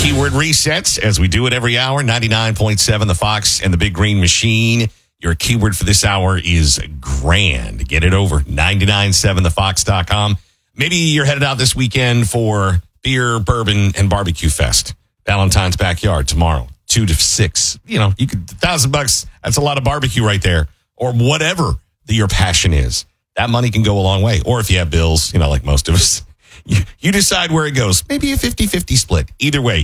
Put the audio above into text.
Keyword resets as we do it every hour. 99.7 The Fox and the Big Green Machine. Your keyword for this hour is grand. Get it over 997thefox.com. Maybe you're headed out this weekend for beer, bourbon, and barbecue fest. Valentine's Backyard tomorrow, 2 to 6. You know, you could $1,000. That's a lot of barbecue right there, or whatever your passion is. That money can go a long way. Or if you have bills, like most of us, you decide where it goes. Maybe a 50-50 split. Either way,